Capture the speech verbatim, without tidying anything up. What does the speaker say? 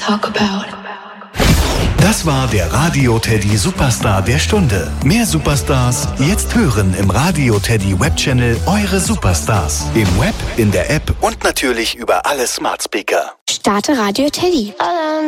talk about. Das war der Radio Teddy Superstar der Stunde. Mehr Superstars jetzt hören im Radio Teddy Webchannel Eure Superstars. Im Web, in der App und natürlich über alle Smart Speaker. Starte Radio Teddy. Hello.